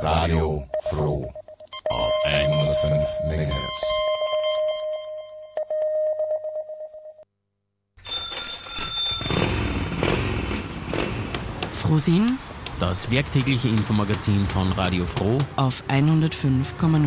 Radio Froh auf 105 MHz. Frohsinn, das werktägliche Infomagazin von Radio Froh auf 105,0.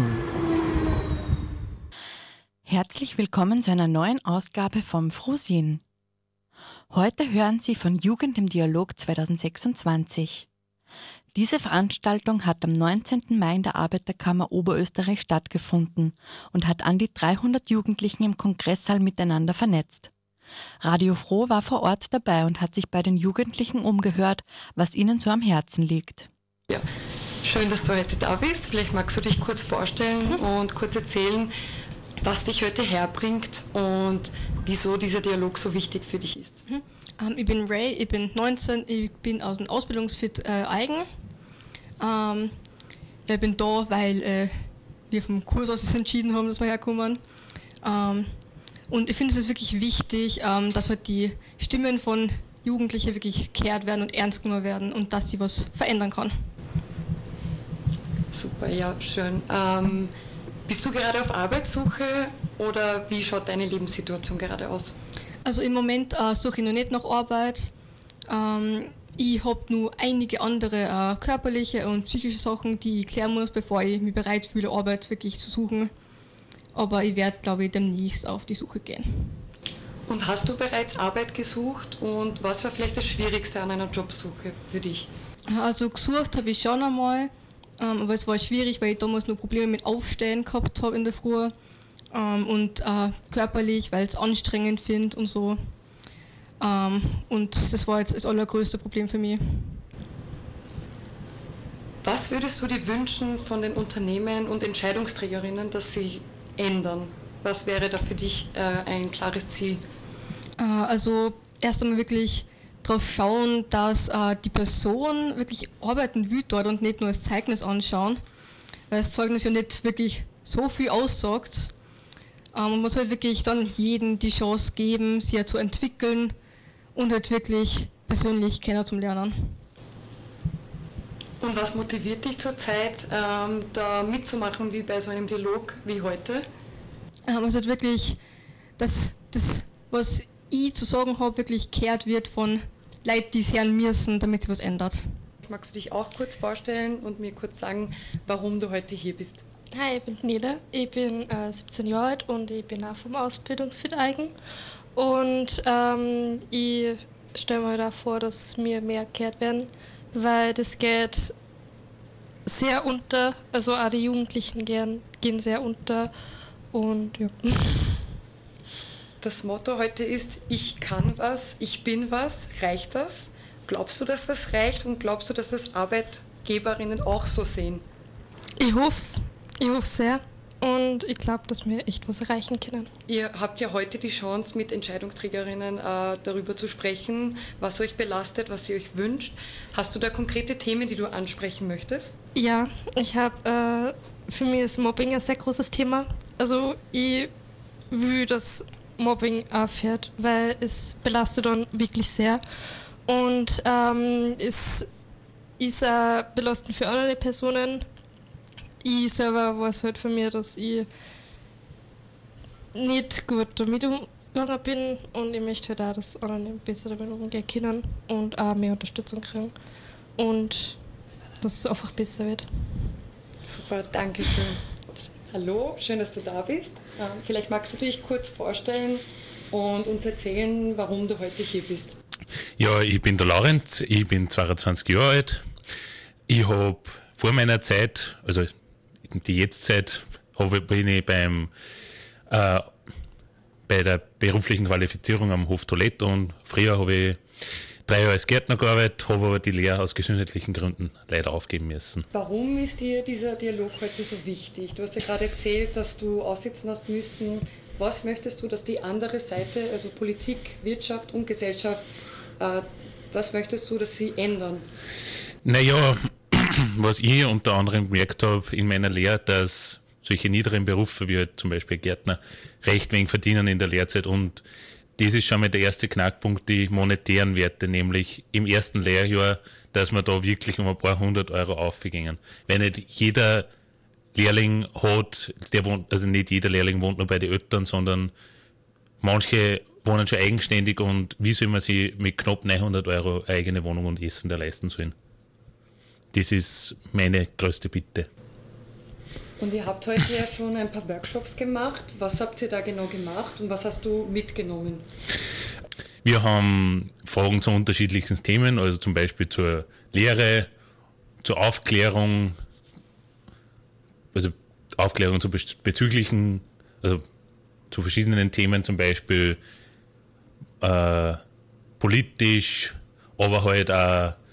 Herzlich willkommen zu einer neuen Ausgabe vom Frohsinn. Heute hören Sie von Jugend im Dialog 2026. Diese Veranstaltung hat am 19. Mai in der Arbeiterkammer Oberösterreich stattgefunden und hat an die 300 Jugendlichen im Kongresssaal miteinander vernetzt. Radio Froh war vor Ort dabei und hat sich bei den Jugendlichen umgehört, was ihnen so am Herzen liegt. Ja, schön, dass du heute da bist. Vielleicht magst du dich kurz vorstellen und kurz erzählen, was dich heute herbringt und wieso dieser Dialog so wichtig für dich ist. Ich bin Ray, ich bin 19, ich bin aus dem Ausbildungsfit Eigen. Ich bin da, weil wir vom Kurs aus entschieden haben, dass wir herkommen. Und ich finde, es ist wirklich wichtig, dass halt die Stimmen von Jugendlichen wirklich gehört werden und ernst genommen werden und dass sie was verändern kann. Super, ja, schön. Bist du gerade auf Arbeitssuche oder wie schaut deine Lebenssituation gerade aus? Also im Moment suche ich noch nicht nach Arbeit. Ich habe nur einige andere körperliche und psychische Sachen, die ich klären muss, bevor ich mich bereit fühle, Arbeit wirklich zu suchen. Aber ich werde, glaube ich, demnächst auf die Suche gehen. Und hast du bereits Arbeit gesucht und was war vielleicht das Schwierigste an einer Jobsuche für dich? Also gesucht habe ich schon einmal, aber es war schwierig, weil ich damals noch Probleme mit Aufstehen gehabt habe in der Früh und körperlich, weil ich es anstrengend finde und so. Und das war jetzt das allergrößte Problem für mich. Was würdest du dir wünschen von den Unternehmen und Entscheidungsträgerinnen, dass sie ändern? Was wäre da für dich ein klares Ziel? Also erst einmal wirklich darauf schauen, dass die Person wirklich arbeiten will dort und nicht nur das Zeugnis anschauen, weil das Zeugnis ja nicht wirklich so viel aussagt. Man muss halt wirklich dann jedem die Chance geben, sich ja zu entwickeln und halt wirklich persönlich kennenzulernen. Und was motiviert dich zurzeit, da mitzumachen, wie bei so einem Dialog wie heute? Also halt wirklich, dass das, was ich zu sagen habe, wirklich gehört wird von Leuten, die es hören müssen, damit sich was ändert. Magst du dich auch kurz vorstellen und mir kurz sagen, warum du heute hier bist? Hi, ich bin Nele, ich bin 17 Jahre alt und ich bin auch vom Ausbildungsfit Eigen. Und ich stelle mir da vor, dass mir mehr gehört werden, weil das geht sehr unter, also auch die Jugendlichen gehen sehr unter und ja. Das Motto heute ist, ich kann was, ich bin was, reicht das? Glaubst du, dass das reicht und glaubst du, dass das Arbeitgeberinnen auch so sehen? Ich hoffe sehr und ich glaube, dass wir echt was erreichen können. Ihr habt ja heute die Chance, mit Entscheidungsträgerinnen darüber zu sprechen, was euch belastet, was ihr euch wünscht. Hast du da konkrete Themen, die du ansprechen möchtest? Ja, ich habe, für mich ist Mobbing ein sehr großes Thema. Also ich will, dass Mobbing aufhört, weil es belastet dann wirklich sehr. Und es ist auch belastend für andere Personen. Ich selber weiß halt von mir, dass ich nicht gut damit umgegangen bin und ich möchte halt auch, dass andere besser damit umgehen können und auch mehr Unterstützung kriegen und dass es einfach besser wird. Super, danke schön. Hallo, schön, dass du da bist. Vielleicht magst du dich kurz vorstellen und uns erzählen, warum du heute hier bist. Ja, ich bin der Laurenz, ich bin 22 Jahre alt. Ich habe vor meiner Zeit, also die Jetztzeit, bin ich bei der beruflichen Qualifizierung am Hof Toilette und früher habe ich 3 Jahre als Gärtner gearbeitet, habe aber die Lehre aus gesundheitlichen Gründen leider aufgeben müssen. Warum ist dir dieser Dialog heute so wichtig? Du hast ja gerade erzählt, dass du aussitzen hast müssen. Was möchtest du, dass die andere Seite, also Politik, Wirtschaft und Gesellschaft, was möchtest du, dass sie ändern? Naja, was ich unter anderem gemerkt habe in meiner Lehre, dass solche niederen Berufe wie halt zum Beispiel Gärtner recht wenig verdienen in der Lehrzeit und das ist schon mal der erste Knackpunkt, die monetären Werte, nämlich im ersten Lehrjahr dass wir da wirklich um ein paar 100 € aufgehen. Weil nicht jeder Lehrling hat, also nicht jeder Lehrling wohnt nur bei den Eltern, sondern manche wohnen schon eigenständig und wie soll man sich mit knapp 900 € eigene Wohnung und Essen da leisten sollen? Das ist meine größte Bitte. Und ihr habt heute ja schon ein paar Workshops gemacht. Was habt ihr da genau gemacht und was hast du mitgenommen? Wir haben Fragen zu unterschiedlichsten Themen, also zum Beispiel zur Lehre, zur Aufklärung, also Aufklärung zu bezüglichen, also zu verschiedenen Themen, zum Beispiel politisch, aber halt auch